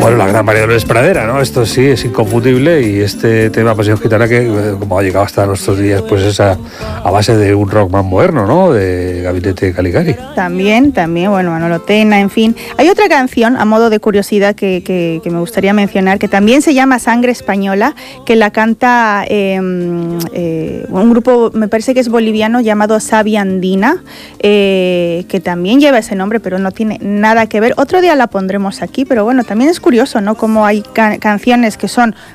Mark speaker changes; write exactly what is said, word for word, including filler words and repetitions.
Speaker 1: Bueno, la gran María Dolores Pradera, ¿no? Esto sí es inconfundible, y este tema Pasión Gitana que, como ha llegado hasta nuestros días, pues es a, a base de un rock más moderno, ¿no? De Gabinete Caligari.
Speaker 2: También, también, bueno, Manolo Tena, en fin. Hay otra canción, a modo de curiosidad, que, que, que me gustaría mencionar, que también se llama Sangre Española, que la canta eh, eh, un grupo, me parece que es boliviano, llamado Savia Andina, eh, que también lleva ese nombre, pero no tiene nada que ver. Otro día la pondremos aquí, pero bueno, también es curioso, ¿no? Como hay can- canciones que son